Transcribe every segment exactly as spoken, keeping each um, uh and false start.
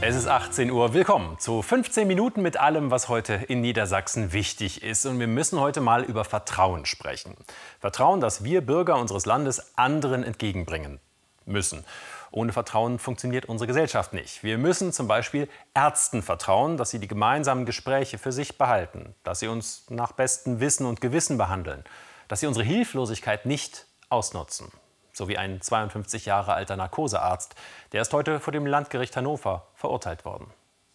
Es ist achtzehn Uhr. Willkommen zu fünfzehn Minuten mit allem, was heute in Niedersachsen wichtig ist. Und wir müssen heute mal über Vertrauen sprechen. Vertrauen, das wir Bürger unseres Landes anderen entgegenbringen müssen. Ohne Vertrauen funktioniert unsere Gesellschaft nicht. Wir müssen zum Beispiel Ärzten vertrauen, dass sie die gemeinsamen Gespräche für sich behalten, dass sie uns nach bestem Wissen und Gewissen behandeln, dass sie unsere Hilflosigkeit nicht ausnutzen. So wie ein zweiundfünfzig Jahre alter Narkosearzt. Der ist heute vor dem Landgericht Hannover verurteilt worden.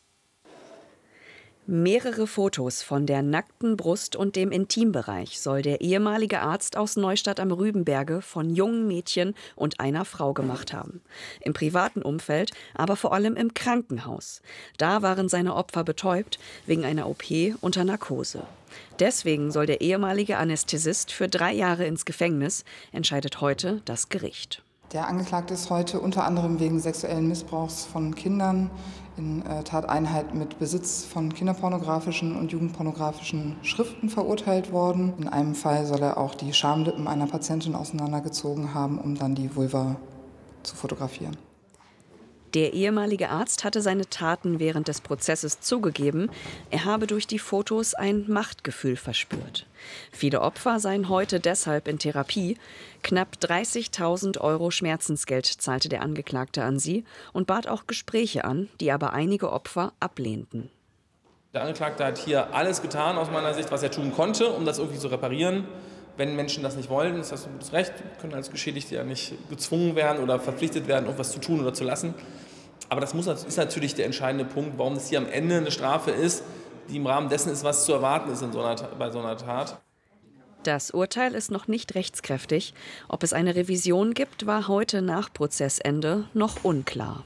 Mehrere Fotos von der nackten Brust und dem Intimbereich soll der ehemalige Arzt aus Neustadt am Rübenberge von jungen Mädchen und einer Frau gemacht haben. Im privaten Umfeld, aber vor allem im Krankenhaus. Da waren seine Opfer betäubt, wegen einer O P unter Narkose. Deswegen soll der ehemalige Anästhesist für drei Jahre ins Gefängnis, entscheidet heute das Gericht. Der Angeklagte ist heute unter anderem wegen sexuellen Missbrauchs von Kindern in äh, Tateinheit mit Besitz von kinderpornografischen und jugendpornografischen Schriften verurteilt worden. In einem Fall soll er auch die Schamlippen einer Patientin auseinandergezogen haben, um dann die Vulva zu fotografieren. Der ehemalige Arzt hatte seine Taten während des Prozesses zugegeben. Er habe durch die Fotos ein Machtgefühl verspürt. Viele Opfer seien heute deshalb in Therapie. Knapp dreißigtausend Euro Schmerzensgeld zahlte der Angeklagte an sie und bat auch Gespräche an, die aber einige Opfer ablehnten. Der Angeklagte hat hier alles getan, aus meiner Sicht, was er tun konnte, um das irgendwie zu reparieren. Wenn Menschen das nicht wollen, ist das ein gutes Recht. Wir können als Geschädigte ja nicht gezwungen werden oder verpflichtet werden, irgendwas zu tun oder zu lassen. Aber das muss, ist natürlich der entscheidende Punkt, warum das hier am Ende eine Strafe ist, die im Rahmen dessen ist, was zu erwarten ist in so einer, bei so einer Tat. Das Urteil ist noch nicht rechtskräftig. Ob es eine Revision gibt, war heute nach Prozessende noch unklar.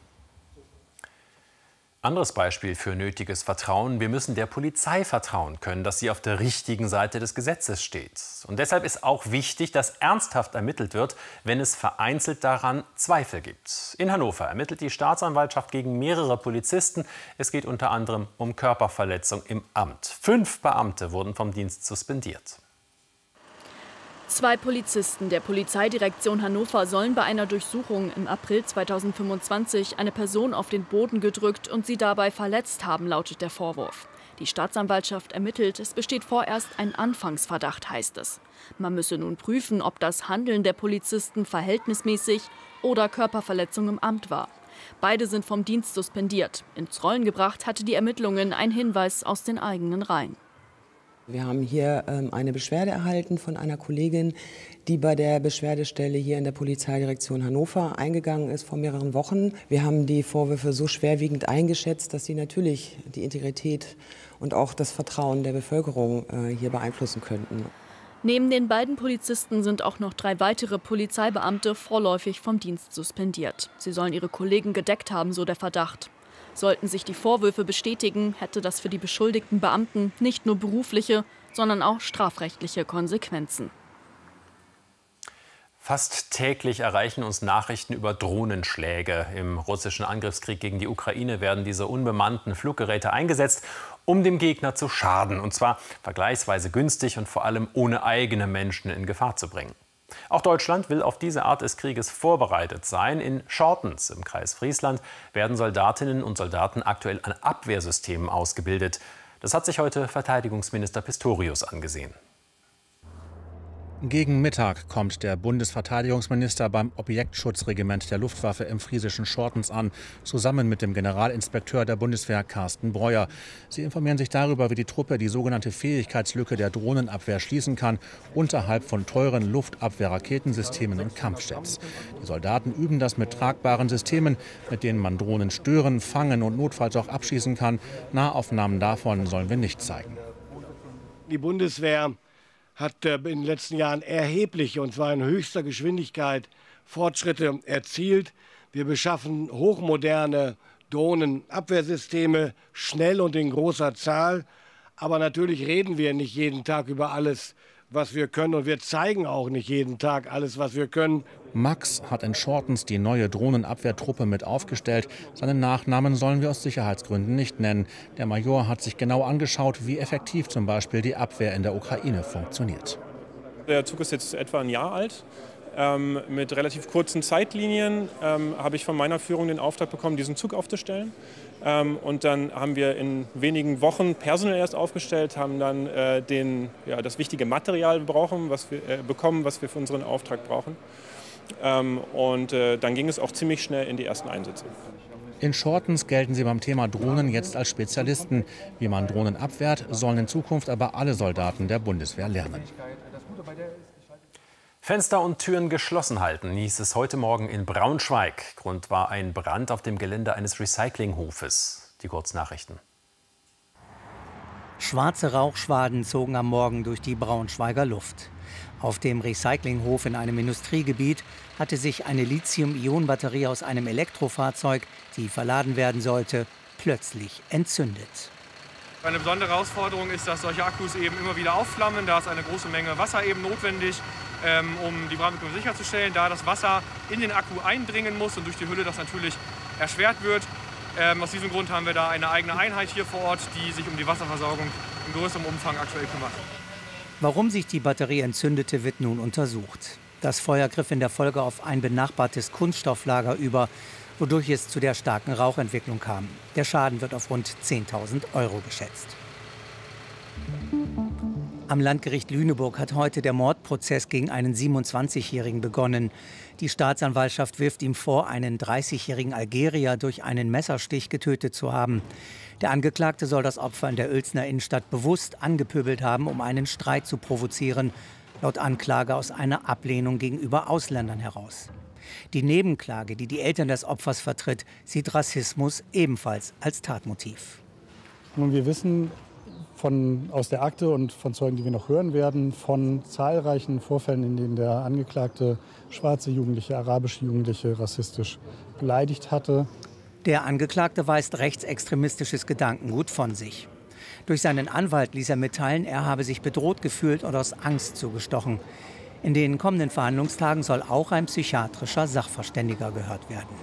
Anderes Beispiel für nötiges Vertrauen. Wir müssen der Polizei vertrauen können, dass sie auf der richtigen Seite des Gesetzes steht. Und deshalb ist auch wichtig, dass ernsthaft ermittelt wird, wenn es vereinzelt daran Zweifel gibt. In Hannover ermittelt die Staatsanwaltschaft gegen mehrere Polizisten. Es geht unter anderem um Körperverletzung im Amt. Fünf Beamte wurden vom Dienst suspendiert. Zwei Polizisten der Polizeidirektion Hannover sollen bei einer Durchsuchung im April zweitausendfünfundzwanzig eine Person auf den Boden gedrückt und sie dabei verletzt haben, lautet der Vorwurf. Die Staatsanwaltschaft ermittelt, es besteht vorerst ein Anfangsverdacht, heißt es. Man müsse nun prüfen, ob das Handeln der Polizisten verhältnismäßig oder Körperverletzung im Amt war. Beide sind vom Dienst suspendiert. Ins Rollen gebracht hatte die Ermittlungen ein Hinweis aus den eigenen Reihen. Wir haben hier ähm, eine Beschwerde erhalten von einer Kollegin, die bei der Beschwerdestelle hier in der Polizeidirektion Hannover eingegangen ist vor mehreren Wochen. Wir haben die Vorwürfe so schwerwiegend eingeschätzt, dass sie natürlich die Integrität und auch das Vertrauen der Bevölkerung äh, hier beeinflussen könnten. Neben den beiden Polizisten sind auch noch drei weitere Polizeibeamte vorläufig vom Dienst suspendiert. Sie sollen ihre Kollegen gedeckt haben, so der Verdacht. Sollten sich die Vorwürfe bestätigen, hätte das für die beschuldigten Beamten nicht nur berufliche, sondern auch strafrechtliche Konsequenzen. Fast täglich erreichen uns Nachrichten über Drohnenschläge. Im russischen Angriffskrieg gegen die Ukraine werden diese unbemannten Fluggeräte eingesetzt, um dem Gegner zu schaden. Und zwar vergleichsweise günstig und vor allem ohne eigene Menschen in Gefahr zu bringen. Auch Deutschland will auf diese Art des Krieges vorbereitet sein. In Schortens im Kreis Friesland werden Soldatinnen und Soldaten aktuell an Abwehrsystemen ausgebildet. Das hat sich heute Verteidigungsminister Pistorius angesehen. Gegen Mittag kommt der Bundesverteidigungsminister beim Objektschutzregiment der Luftwaffe im friesischen Schortens an, zusammen mit dem Generalinspekteur der Bundeswehr Carsten Breuer. Sie informieren sich darüber, wie die Truppe die sogenannte Fähigkeitslücke der Drohnenabwehr schließen kann, unterhalb von teuren Luftabwehrraketensystemen und Kampfjets. Die Soldaten üben das mit tragbaren Systemen, mit denen man Drohnen stören, fangen und notfalls auch abschießen kann. Nahaufnahmen davon sollen wir nicht zeigen. Die Bundeswehr hat in den letzten Jahren erhebliche, und zwar in höchster Geschwindigkeit, Fortschritte erzielt. Wir beschaffen hochmoderne Drohnenabwehrsysteme, schnell und in großer Zahl. Aber natürlich reden wir nicht jeden Tag über alles, was wir können. Und wir zeigen auch nicht jeden Tag alles, was wir können. Max hat in Schortens die neue Drohnenabwehrtruppe mit aufgestellt. Seinen Nachnamen sollen wir aus Sicherheitsgründen nicht nennen. Der Major hat sich genau angeschaut, wie effektiv zum Beispiel die Abwehr in der Ukraine funktioniert. Der Zug ist jetzt etwa ein Jahr alt. Ähm, mit relativ kurzen Zeitlinien ähm, habe ich von meiner Führung den Auftrag bekommen, diesen Zug aufzustellen. Ähm, und dann haben wir in wenigen Wochen personell erst aufgestellt, haben dann äh, den, ja, das wichtige Material brauchen, was wir, äh, bekommen, was wir für unseren Auftrag brauchen. Ähm, und äh, dann ging es auch ziemlich schnell in die ersten Einsätze. In Schortens gelten sie beim Thema Drohnen jetzt als Spezialisten. Wie man Drohnen abwehrt, sollen in Zukunft aber alle Soldaten der Bundeswehr lernen. Fenster und Türen geschlossen halten, hieß es heute Morgen in Braunschweig. Grund war ein Brand auf dem Gelände eines Recyclinghofes. Die Kurznachrichten. Schwarze Rauchschwaden zogen am Morgen durch die Braunschweiger Luft. Auf dem Recyclinghof in einem Industriegebiet hatte sich eine Lithium-Ionen-Batterie aus einem Elektrofahrzeug, die verladen werden sollte, plötzlich entzündet. Eine besondere Herausforderung ist, dass solche Akkus eben immer wieder aufflammen. Da ist eine große Menge Wasser eben notwendig, ähm, um die Brandbekämpfung sicherzustellen. Da das Wasser in den Akku eindringen muss und durch die Hülle das natürlich erschwert wird. Ähm, aus diesem Grund haben wir da eine eigene Einheit hier vor Ort, die sich um die Wasserversorgung in größerem Umfang aktuell kümmert. Warum sich die Batterie entzündete, wird nun untersucht. Das Feuer griff in der Folge auf ein benachbartes Kunststofflager über, wodurch es zu der starken Rauchentwicklung kam. Der Schaden wird auf rund zehntausend Euro geschätzt. Am Landgericht Lüneburg hat heute der Mordprozess gegen einen siebenundzwanzigjährigen begonnen. Die Staatsanwaltschaft wirft ihm vor, einen dreißigjährigen Algerier durch einen Messerstich getötet zu haben. Der Angeklagte soll das Opfer in der Uelzner Innenstadt bewusst angepöbelt haben, um einen Streit zu provozieren. Laut Anklage aus einer Ablehnung gegenüber Ausländern heraus. Die Nebenklage, die die Eltern des Opfers vertritt, sieht Rassismus ebenfalls als Tatmotiv. Nun, wir wissen von, aus der Akte und von Zeugen, die wir noch hören werden, von zahlreichen Vorfällen, in denen der Angeklagte schwarze Jugendliche, arabische Jugendliche rassistisch beleidigt hatte. Der Angeklagte weist rechtsextremistisches Gedankengut von sich. Durch seinen Anwalt ließ er mitteilen, er habe sich bedroht gefühlt und aus Angst zugestochen. In den kommenden Verhandlungstagen soll auch ein psychiatrischer Sachverständiger gehört werden.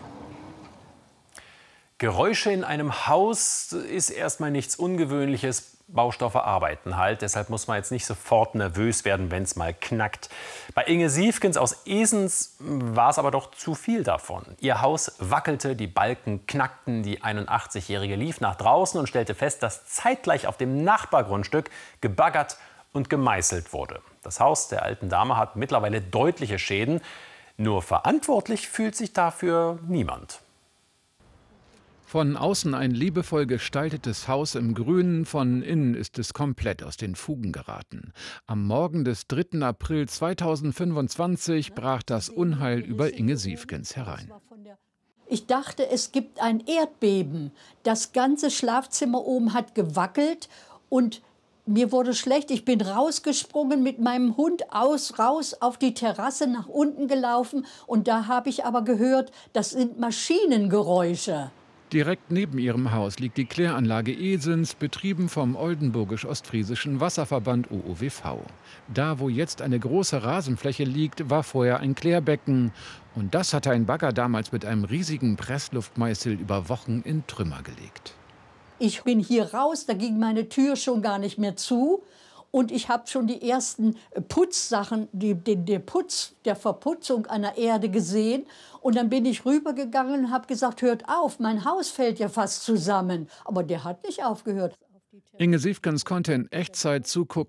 Geräusche in einem Haus ist erstmal nichts Ungewöhnliches. Baustoffe arbeiten halt. Deshalb muss man jetzt nicht sofort nervös werden, wenn es mal knackt. Bei Inge Siefgens aus Esens war es aber doch zu viel davon. Ihr Haus wackelte, die Balken knackten. Die einundachtzigjährige lief nach draußen und stellte fest, dass zeitgleich auf dem Nachbargrundstück gebaggert und gemeißelt wurde. Das Haus der alten Dame hat mittlerweile deutliche Schäden. Nur verantwortlich fühlt sich dafür niemand. Von außen ein liebevoll gestaltetes Haus im Grünen, von innen ist es komplett aus den Fugen geraten. Am Morgen des dritten April zweitausendfünfundzwanzig brach das Unheil über Inge Siefgens herein. Ich dachte, es gibt ein Erdbeben. Das ganze Schlafzimmer oben hat gewackelt und mir wurde schlecht. Ich bin rausgesprungen mit meinem Hund aus, raus auf die Terrasse, nach unten gelaufen. Und da habe ich aber gehört, das sind Maschinengeräusche. Direkt neben ihrem Haus liegt die Kläranlage Esens, betrieben vom Oldenburgisch-Ostfriesischen Wasserverband O O W V. Da, wo jetzt eine große Rasenfläche liegt, war vorher ein Klärbecken. Und das hatte ein Bagger damals mit einem riesigen Pressluftmeißel über Wochen in Trümmer gelegt. Ich bin hier raus, da ging meine Tür schon gar nicht mehr zu. Und ich habe schon die ersten Putzsachen, die, den, der Putz, der Verputzung einer Erde gesehen. Und dann bin ich rübergegangen und habe gesagt, hört auf, mein Haus fällt ja fast zusammen. Aber der hat nicht aufgehört. Inge Siefgens konnte in Echtzeit zugucken,